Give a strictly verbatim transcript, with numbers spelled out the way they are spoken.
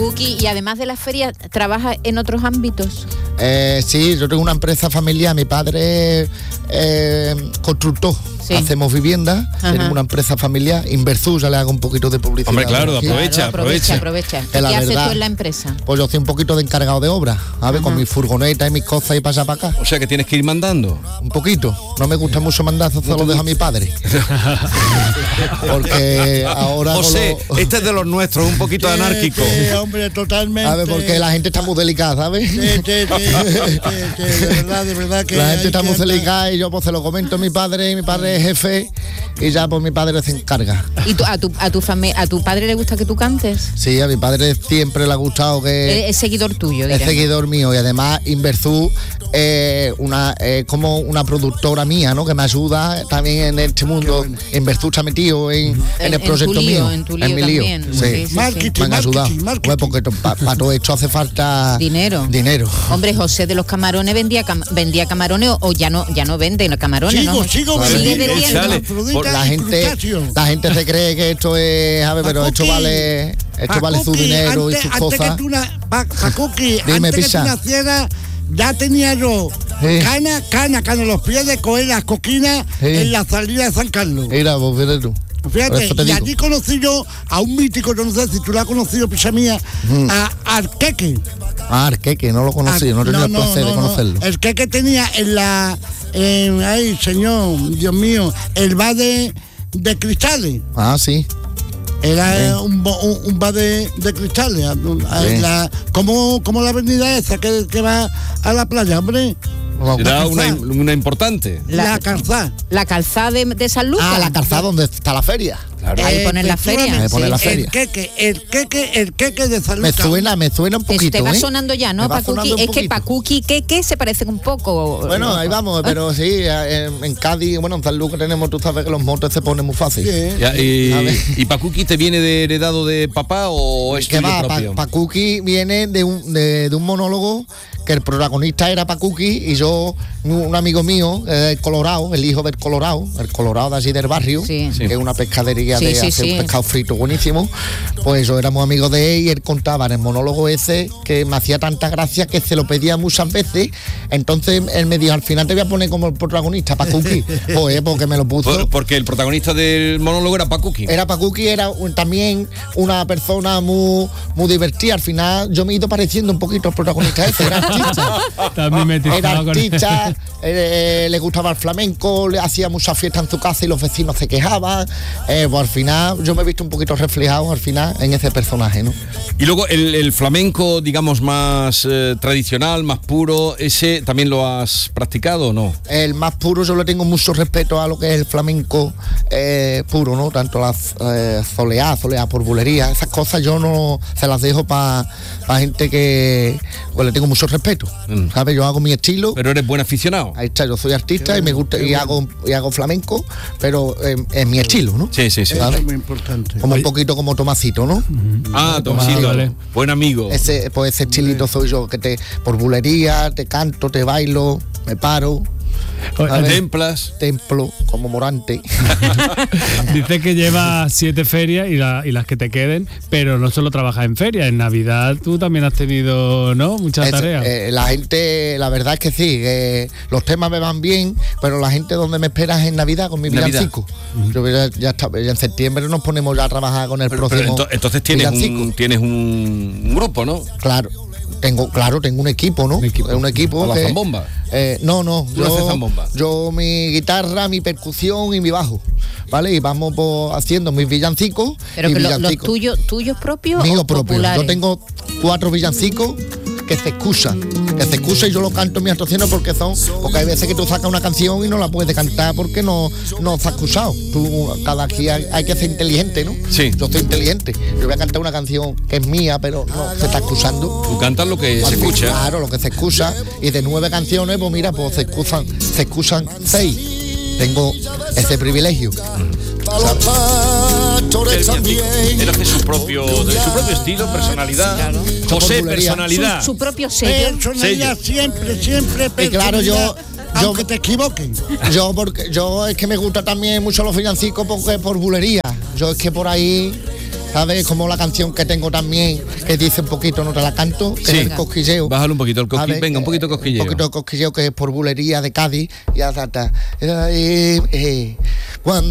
Pacuqui, y además de la feria, ¿trabaja en otros ámbitos? Eh, sí, yo tengo una empresa familiar, mi padre es eh, constructor, sí. Hacemos viviendas, tenemos una empresa familiar, Inversur, ya le hago un poquito de publicidad. Hombre, claro, aprovecha, claro, aprovecha, aprovecha. ¿Qué verdad, haces verdad, tú en la empresa? Pues yo soy un poquito de encargado de obra, ¿sabes? Con mi furgoneta y mis cosas y pasa para acá. O sea que tienes que ir mandando. Un poquito, no me gusta mucho mandar, eso lo dejo a mi padre. Porque ahora... José, lo... este es de los nuestros, un poquito sí, anárquico. Sí, hombre, totalmente. A ver, porque la gente está muy delicada, ¿sabes? Sí, sí, sí, sí, sí, de verdad, de verdad que... La gente está muy que... delicada y yo pues se lo comento a mi padre, y mi padre es jefe y ya pues mi padre se encarga. ¿Y tú, a, tu, a, tu fami- a tu padre le gusta que tú cantes? Sí, a mi padre siempre le ha gustado que... Es, es seguidor tuyo, Es seguidor mío y además Inversur es una, eh, como una productora mía, ¿no? Que me ayuda también en este mundo. Inversur está metido en, en, en el en proyecto tu lío, mío. En tu lío en mi también. lío. Sí. Sí, sí, marketing, sí. Me han ayudado. marketing, marketing. Bueno, porque para pa todo esto hace falta dinero. Dinero. Hombre, José de los Camarones vendía cam- vendía camarones o, o ya no ya no vende los camarones, Sigo, ¿no? sigo Vale. Sigue vendiendo vendiendo. Por la gente, la gente se cree que esto es, a ver, pero esto vale, esto Pacuqui, vale su dinero antes, y sus antes cosas. Que tú na, pa, Pacuqui, Dime, antes Pisa. que tú nacieras, ya tenía yo Sí. cana, cana, cana, los pies de coger las coquinas Sí. en la salida de San Carlos. Mira, pues fíjate tú. Por Fíjate, eso te y digo. allí conocí yo a un mítico, yo no sé si tú lo has conocido, Pisa mía, Mm. a Arqueque. Ah, el Queque, no lo conocí, no he tenido el placer de conocerlo. El Queque tenía en la, en, ay, señor, Dios mío, el bar de, de cristales. Ah, sí. Era Sí. un, bo- un, un bar de, de cristales. a- a- Sí. La, como, como la avenida esa que, que va a la playa, hombre. Será una, calzada. una importante. La, La- calzada. La calzada de, de San Lucas. Ah, la calzada donde está la feria. Claro. Ahí ponen la feria. Ahí ponen la Sí. feria. El queque, el queque, el queque de San Me Lucas. suena, me suena un Te- poquito, te va ¿eh? sonando ya, ¿no, Me va Pacuqui? sonando un Es que poquito. Pacuqui y Queque se parecen un poco. Bueno, ahí vamos, pero sí, en, en Cádiz, bueno, en San Lucas tenemos, tú sabes que los motos se ponen muy fácil. Sí. Ya, A y, ver. ¿Y Pacuqui te viene de heredado de papá o es Que tuyo va, propio? Pa- Pacuqui viene de un, de, de un monólogo que el protagonista era Pacuqui y yo, un, un amigo mío, eh, el Colorado, el hijo del Colorado, el Colorado de allí del barrio, Sí. que es una pescadería Sí, de sí, hacer sí. un pescado frito buenísimo, pues yo éramos amigos de él y él contaba en el monólogo ese que me hacía tanta gracia que se lo pedía muchas veces, entonces él me dijo, al final te voy a poner como el protagonista, Pacuqui, pues porque me lo puso. Por- porque el protagonista del monólogo era Pacuqui. Era Pacuqui, era un- también una persona muy, muy divertida. Al final yo me he ido pareciendo un poquito al protagonista ese, era artista. También me Era artista, eh, le gustaba el flamenco, le hacía muchas fiestas en su casa y los vecinos se quejaban. Eh, pues al final yo me he visto un poquito reflejado al final en ese personaje, ¿no? Y luego el, el flamenco, digamos, más eh, tradicional, más puro, ¿ese también lo has practicado o no? El más puro, yo le tengo mucho respeto a lo que es el flamenco eh, puro, ¿no? Tanto la eh, soleá, soleá por bulería, esas cosas yo no se las dejo para pa gente que pues le tengo mucho respeto, Mm. ¿sabes? Yo hago mi estilo. Pero eres buen aficionado. Ahí está, yo soy artista y me gusta y hago y hago flamenco, pero eh, es mi estilo, ¿no? Sí, sí, sí. Eso ¿sabes? es muy importante. Como un poquito como Tomasito, ¿no? Ah, Tomasito, vale. buen amigo. Ese, pues ese estilito soy yo, que te por bulería, te canto, te bailo, me paro, Oye, ver. Templas. templo, como Morante. dice que lleva siete ferias y, la- y las que te queden, pero no solo trabajas en ferias, en Navidad tú también has tenido, ¿no? Muchas Es- tareas. eh, la gente, la verdad es que sí, que los temas me van bien, pero la gente donde me espera es en Navidad con mi Navidad. villancico. Yo ya, ya está, ya en septiembre nos ponemos ya a trabajar con el Pero, pero próximo ento- entonces tienes villancico. un, tienes un, un grupo, ¿no? Claro, tengo, claro, tengo un equipo, ¿no? Un equipo. Un equipo ¿Con la que- zambomba? Eh, no, no, ¿Tú haces yo, zambomba? yo mi guitarra, mi percusión y mi bajo, ¿vale? Y vamos pues, haciendo mis villancicos. Pero y que lo- los villancicos tuyos tuyos propios míos o propios. populares. Yo tengo cuatro villancicos que se excusan, que se excusan y yo lo canto en mis actuaciones porque son, porque hay veces que tú sacas una canción y no la puedes cantar porque no, no se ha excusado. Tú, cada aquí hay, hay que ser inteligente, ¿no? Sí. Yo soy inteligente. Yo voy a cantar una canción que es mía, pero no se está excusando. Tú cantas lo que se Así, escucha. Claro, lo que se excusa. Y de nueve canciones, pues mira, pues se excusan, se excusan seis. Tengo ese privilegio. Él hace su propio, de su propio estilo, personalidad. José, Por bulería. personalidad. Su, su propio sello. Personalidad siempre, siempre. Y claro, yo- personalidad, yo- aunque te equivoquen. Yo porque yo es que me gusta también mucho los villancicos porque por bulería. Yo es que por ahí ¿sabes? Como la canción que tengo también, que dice un poquito, no te la canto, que Sí. es el cosquilleo. Bájalo un poquito el cosquilleo. ¿Sabes? Venga, un poquito de cosquilleo. Un poquito de cosquilleo, que es por bulería de Cádiz, y hasta, hasta. Eh, eh, cuando